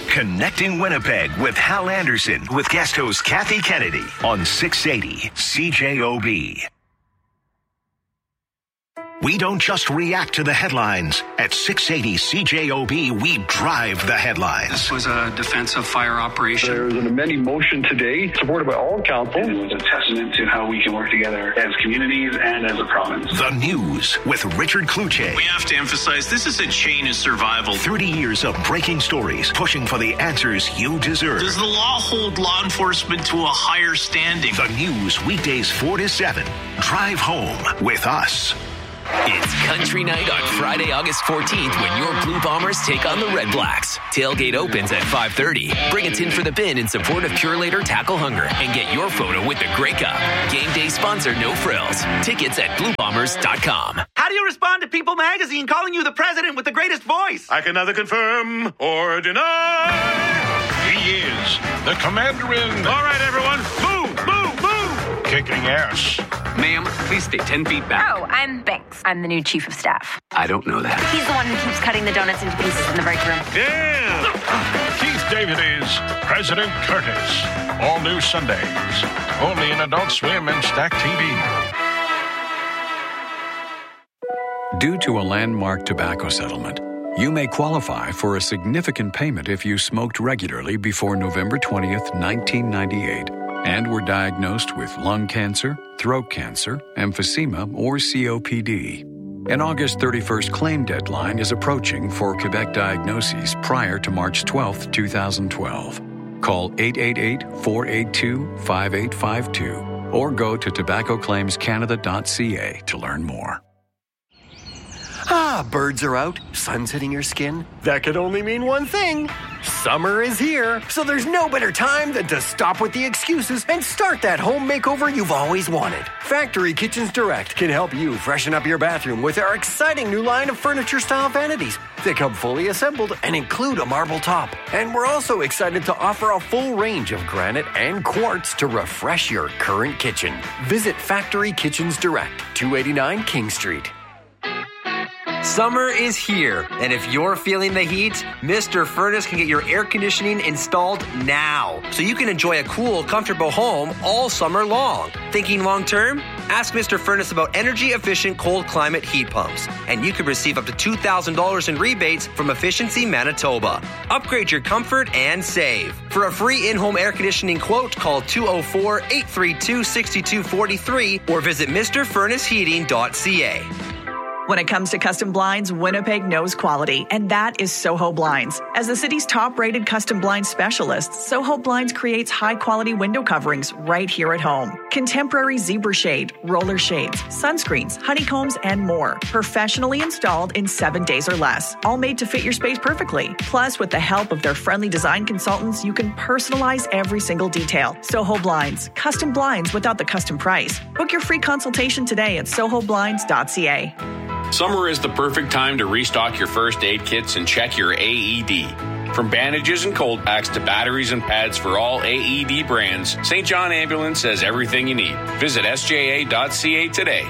Connecting Winnipeg with Hal Anderson with guest host Kathy Kennedy on 680 CJOB. We don't just react to the headlines. At 680 CJOB, we drive the headlines. This was a defensive fire operation. There was an amending motion today, supported by all council. It was a testament to how we can work together as communities and as a province. The news with Richard Kluche. We have to emphasize this is a chain of survival. 30 years of breaking stories, pushing for the answers you deserve. Does the law hold law enforcement to a higher standing? The news weekdays 4 to 7. Drive home with us. It's Country Night on Friday, August 14th when your Blue Bombers take on the Red Blacks. Tailgate opens at 5:30. Bring a tin for the bin in support of Purelator Tackle Hunger and get your photo with the Grey Cup. Game day sponsor No Frills. Tickets at BlueBombers.com. How do you respond to People Magazine calling you the president with the greatest voice? I can neither confirm or deny. He is the commander-in. All right, everyone, move, move, move. Kicking ass. Ma'am, please stay 10 feet back. Oh, I'm Banks. I'm the new chief of staff. I don't know that. He's the one who keeps cutting the donuts into pieces in the break room. Yeah. Keith David is President Curtis. All new Sundays. Only in Adult Swim and Stack TV. Due to a landmark tobacco settlement, you may qualify for a significant payment if you smoked regularly before November 20th, 1998, and were diagnosed with lung cancer, throat cancer, emphysema, or COPD. An August 31st claim deadline is approaching for Quebec diagnoses prior to March 12, 2012. Call 888-482-5852 or go to tobaccoclaimscanada.ca to learn more. Ah, birds are out, sun's hitting your skin. That could only mean one thing. Summer is here, so there's no better time than to stop with the excuses and start that home makeover you've always wanted. Factory Kitchens Direct can help you freshen up your bathroom with our exciting new line of furniture-style vanities. They come fully assembled and include a marble top. And we're also excited to offer a full range of granite and quartz to refresh your current kitchen. Visit Factory Kitchens Direct, 289 King Street. Summer is here, and if you're feeling the heat, Mr. Furnace can get your air conditioning installed now, so you can enjoy a cool, comfortable home all summer long. Thinking long term? Ask Mr. Furnace about energy-efficient cold climate heat pumps, and you could receive up to $2,000 in rebates from Efficiency Manitoba. Upgrade your comfort and save. For a free in-home air conditioning quote, call 204-832-6243 or visit MrFurnaceHeating.ca. When it comes to custom blinds, Winnipeg knows quality, and that is Soho Blinds. As the city's top-rated custom blinds specialist, Soho Blinds creates high-quality window coverings right here at home. Contemporary zebra shade, roller shades, sunscreens, honeycombs, and more. Professionally installed in 7 days or less. All made to fit your space perfectly. Plus, with the help of their friendly design consultants, you can personalize every single detail. Soho Blinds. Custom blinds without the custom price. Book your free consultation today at sohoblinds.ca. Summer is the perfect time to restock your first aid kits and check your AED. From bandages and cold packs to batteries and pads for all AED brands, St. John Ambulance has everything you need. Visit sja.ca today.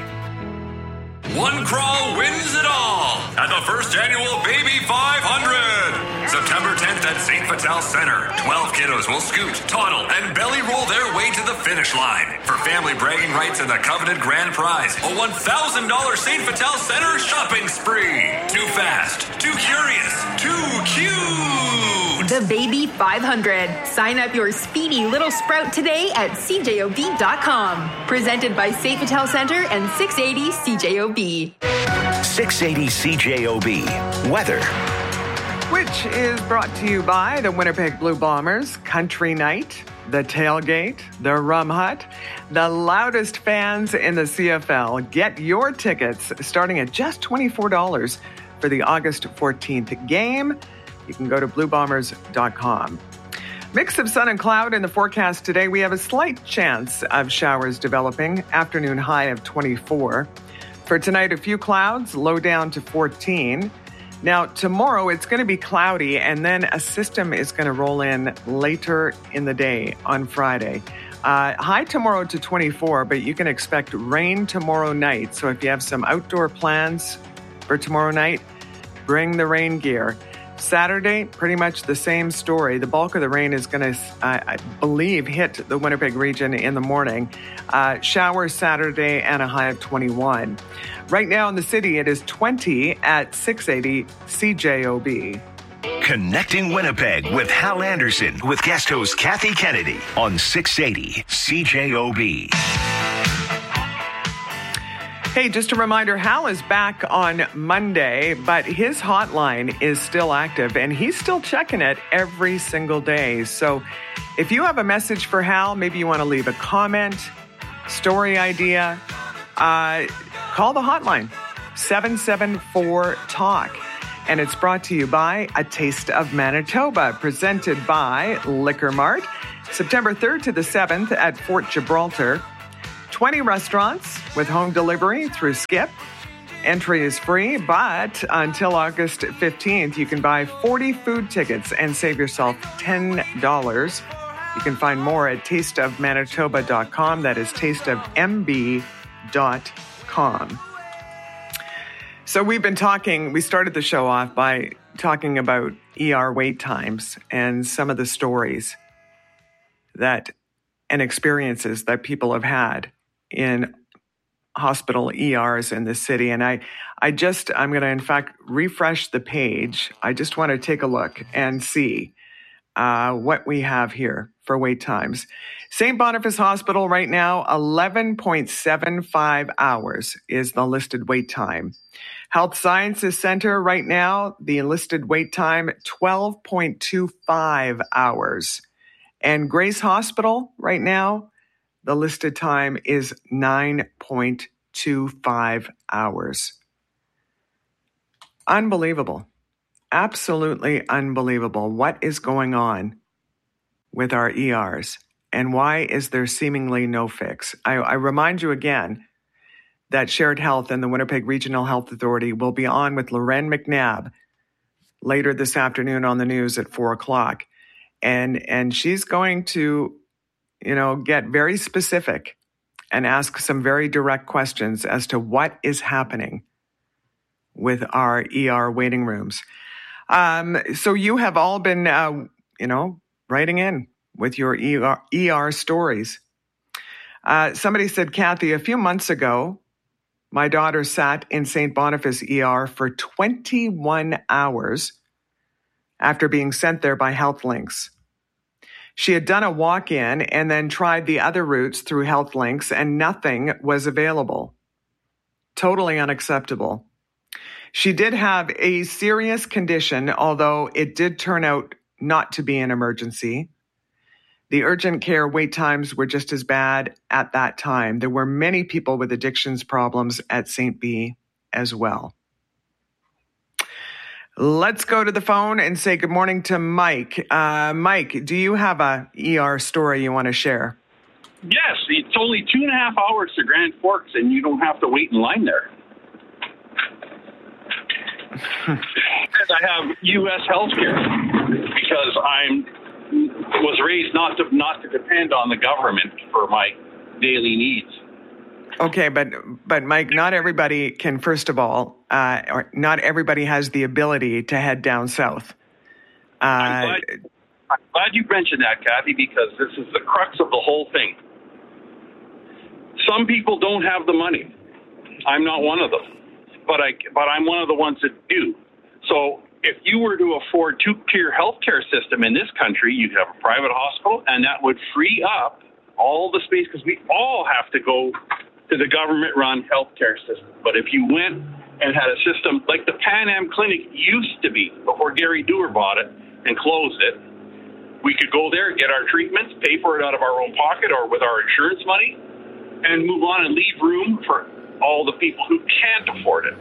One crawl wins it all at the first annual Baby 500. September 10th at St. Vital Center. 12 kiddos will scoot, toddle, and belly roll their way to the finish line. For family bragging rights and the coveted grand prize, a $1,000 St. Vital Center shopping spree. Too fast, too curious, too cute. The Baby 500. Sign up your speedy little sprout today at cjob.com. Presented by St. Vital Center and 680 CJOB. 680 CJOB. Weather. Which is brought to you by the Winnipeg Blue Bombers, Country Night, the Tailgate, the Rum Hut, the loudest fans in the CFL. Get your tickets starting at just $24 for the August 14th game. You can go to bluebombers.com. Mix of sun and cloud in the forecast today. We have a slight chance of showers developing, afternoon high of 24. For tonight, a few clouds, low down to 14. Now, tomorrow it's going to be cloudy, and then a system is going to roll in later in the day on Friday. High tomorrow to 24, but you can expect rain tomorrow night. So if you have some outdoor plans for tomorrow night, bring the rain gear. Saturday, pretty much the same story. The bulk of the rain is going to, I believe, hit the Winnipeg region in the morning. Showers Saturday and a high of 21. Right now in the city, it is 20 at 680 CJOB. Connecting Winnipeg with Hal Anderson with guest host Kathy Kennedy on 680 CJOB. Hey, just a reminder, Hal is back on Monday, but his hotline is still active and he's still checking it every single day. So if you have a message for Hal, maybe you want to leave a comment, story idea, call the hotline, 774-TALK. And it's brought to you by A Taste of Manitoba, presented by Liquor Mart, September 3rd to the 7th at Fort Gibraltar. 20 restaurants with home delivery through Skip. Entry is free, but until August 15th, you can buy 40 food tickets and save yourself $10. You can find more at tasteofmanitoba.com. That is tasteofmb.com. So we started the show off by talking about ER wait times and some of the stories and experiences that people have had in hospital ERs in the city. And I'm going to, in fact, refresh the page. I just want to take a look and see what we have here for wait times. St. Boniface Hospital right now, 11.75 hours is the listed wait time. Health Sciences Center right now, the enlisted wait time, 12.25 hours. And Grace Hospital right now, the listed time is 9.25 hours. Unbelievable. Absolutely unbelievable. What is going on with our ERs? And why is there seemingly no fix? I remind you again that Shared Health and the Winnipeg Regional Health Authority will be on with Loren McNabb later this afternoon on the news at 4 o'clock. And she's going to, get very specific and ask some very direct questions as to what is happening with our ER waiting rooms. So you have all been, writing in with your ER stories. Somebody said, Kathy, a few months ago, my daughter sat in St. Boniface ER for 21 hours after being sent there by HealthLinks. She had done a walk-in and then tried the other routes through HealthLinks and nothing was available. Totally unacceptable. She did have a serious condition, although it did turn out not to be an emergency. The urgent care wait times were just as bad at that time. There were many people with addictions problems at St. B as well. Let's go to the phone and say good morning to Mike. Mike, do you have a ER story you want to share? Yes, it's only 2.5 hours to Grand Forks, and you don't have to wait in line there. And I have U.S. healthcare because I was raised not to depend on the government for my daily needs. Okay, but Mike, not everybody can, first of all, or not everybody has the ability to head down south. I'm glad you mentioned that, Kathy, because this is the crux of the whole thing. Some people don't have the money. I'm not one of them, but I'm one of the ones that do. So if you were to afford two-tier healthcare system in this country, you'd have a private hospital, and that would free up all the space because we all have to go to the government-run healthcare system. But if you went and had a system like the Pan Am Clinic used to be before Gary Dewar bought it and closed it, we could go there, get our treatments, pay for it out of our own pocket or with our insurance money, and move on and leave room for all the people who can't afford it.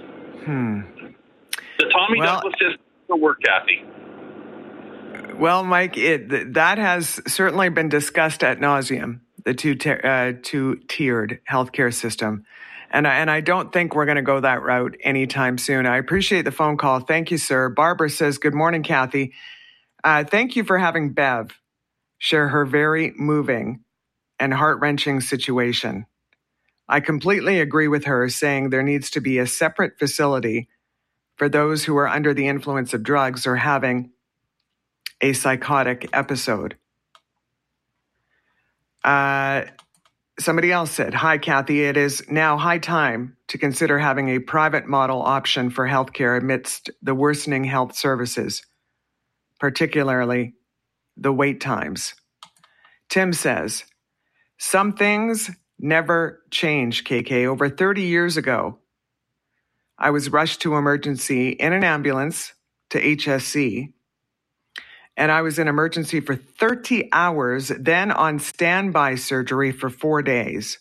The Tommy Douglas system doesn't work, Kathy. Well, Mike, that has certainly been discussed ad nauseum, the two-tiered healthcare system. And I don't think we're going to go that route anytime soon. I appreciate the phone call. Thank you, sir. Barbara says, good morning, Kathy. Thank you for having Bev share her very moving and heart-wrenching situation. I completely agree with her saying there needs to be a separate facility for those who are under the influence of drugs or having a psychotic episode. Somebody else said, "Hi, Kathy. It is now high time to consider having a private model option for healthcare amidst the worsening health services, particularly the wait times." Tim says, "Some things never change, KK. Over 30 years ago, I was rushed to emergency in an ambulance to HSC, and I was in emergency for 30 hours, then on standby surgery for 4 days.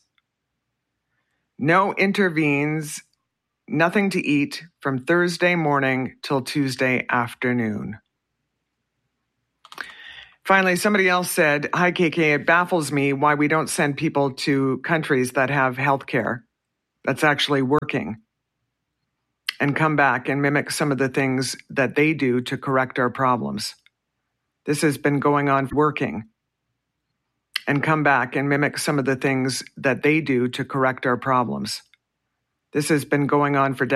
No intervenes, nothing to eat from Thursday morning till Tuesday afternoon." Finally, somebody else said, "Hi, KK, it baffles me why we don't send people to countries that have health care that's actually working and come back and mimic some of the things that they do to correct our problems. This has been going on working and come back and mimic some of the things that they do to correct our problems. This has been going on for decades.